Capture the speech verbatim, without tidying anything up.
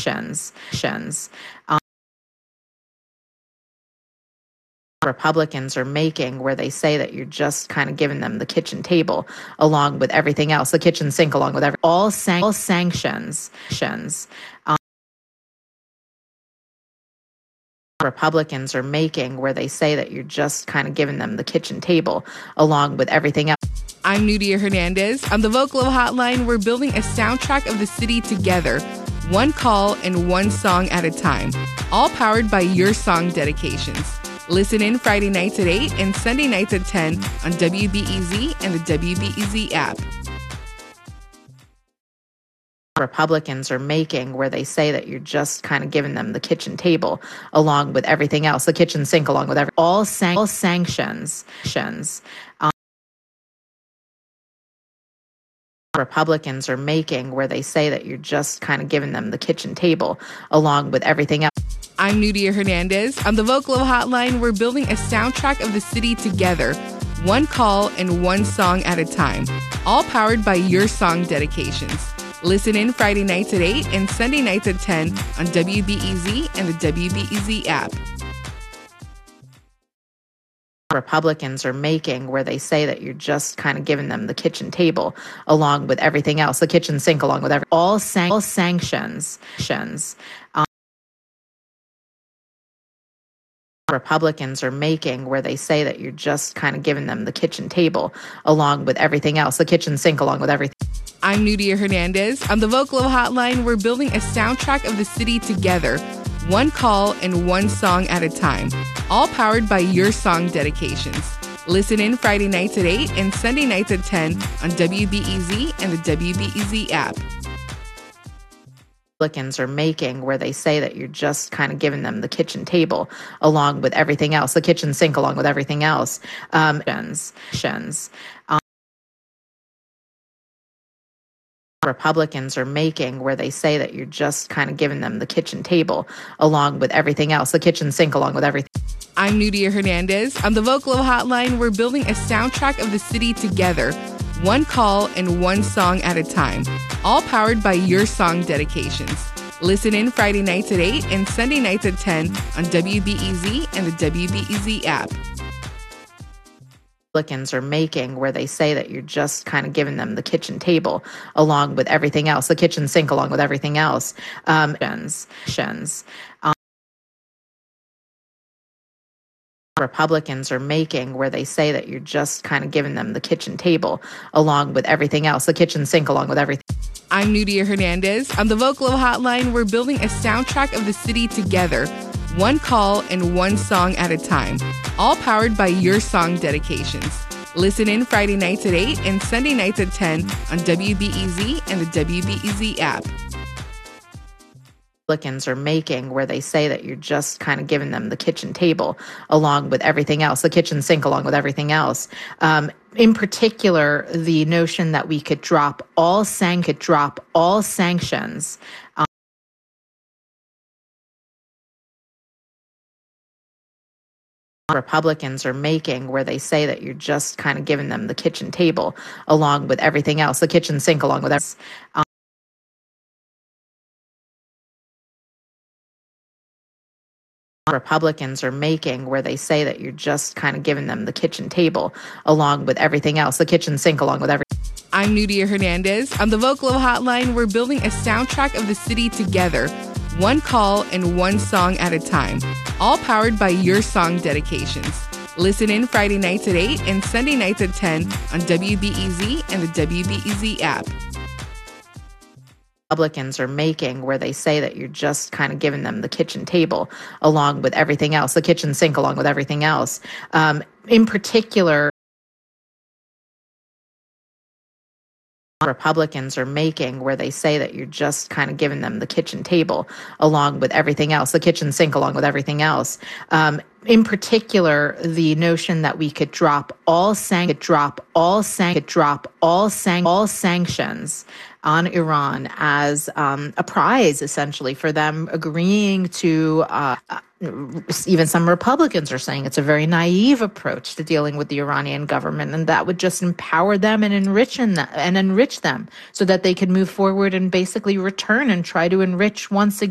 sanctions, sanctions, um, Republicans are making, where they say that you're just kind of giving them the kitchen table along with everything else, the kitchen sink along with every, all, san- all sanctions, sanctions, um, Republicans are making, where they say that you're just kind of giving them the kitchen table along with everything else. I'm Nudia Hernandez. On the Vocalo Hotline, we're building a soundtrack of the city together, one call and one song at a time, all powered by your song dedications. Listen in Friday nights at eight and Sunday nights at ten on W B E Z and the W B E Z app. Republicans are making, where they say that you're just kind of giving them the kitchen table along with everything else, the kitchen sink along with every, all, san- all sanctions, sanctions, um, Republicans are making, where they say that you're just kind of giving them the kitchen table along with everything else. I'm Nudia Hernandez. On the Vocalo Hotline, we're building a soundtrack of the city together, one call and one song at a time, all powered by your song dedications. Listen in Friday nights at eight and Sunday nights at ten on W B E Z and the W B E Z app. Republicans are making, where they say that you're just kind of giving them the kitchen table along with everything else, the kitchen sink along with every, all, san- all sanctions, sanctions, um, Republicans are making, where they say that you're just kind of giving them the kitchen table along with everything else, the kitchen sink along with everything. I'm Nudia Hernandez. On the Vocalo Hotline, we're building a soundtrack of the city together, one call and one song at a time, all powered by your song dedications. Listen in Friday nights at eight and Sunday nights at ten on W B E Z and the W B E Z app. Republicans are making, where they say that you're just kind of giving them the kitchen table along with everything else, the kitchen sink along with everything else. Um, sanctions, um, Republicans are making, where they say that you're just kind of giving them the kitchen table along with everything else, the kitchen sink along with everything. I'm Nudia Hernandez. On the Vocalo Hotline, we're building a soundtrack of the city together, one call and one song at a time, all powered by your song dedications. Listen in Friday nights at eight and Sunday nights at ten on W B E Z and the W B E Z app. Republicans are making, where they say that you're just kind of giving them the kitchen table along with everything else, the kitchen sink along with everything else. Um, sanctions, um, Republicans are making, where they say that you're just kind of giving them the kitchen table along with everything else, the kitchen sink along with everything. I'm Nudia Hernandez. On the Vocalo Hotline, we're building a soundtrack of the city together, one call and one song at a time, all powered by your song dedications. Listen in Friday nights at eight and Sunday nights at ten on W B E Z and the W B E Z app. Republicans are making, where they say that you're just kind of giving them the kitchen table along with everything else, the kitchen sink along with everything else. Um, in particular, the notion that we could drop all san- could drop all sanctions. Um, Republicans are making, where they say that you're just kind of giving them the kitchen table along with everything else, the kitchen sink along with everything. Um, Republicans are making, where they say that you're just kind of giving them the kitchen table along with everything else, the kitchen sink along with everything. I'm Nudia Hernandez. On the Vocalo Hotline, we're building a soundtrack of the city together, one call and one song at a time, all powered by your song dedications. Listen in Friday nights at eight and Sunday nights at ten on W B E Z and the W B E Z app. Republicans are making, where they say that you're just kind of giving them the kitchen table along with everything else, the kitchen sink along with everything else. Um, in particular, Republicans are making, where they say that you're just kind of giving them the kitchen table along with everything else, the kitchen sink along with everything else. Um, in particular, the notion that we could drop all san- could drop all san- could drop all san- all sanctions on Iran as um, a prize, essentially, for them agreeing to. Uh, even some Republicans are saying it's a very naive approach to dealing with the Iranian government, and that would just empower them and enrich them, and enrich them so that they could move forward and basically return and try to enrich once again.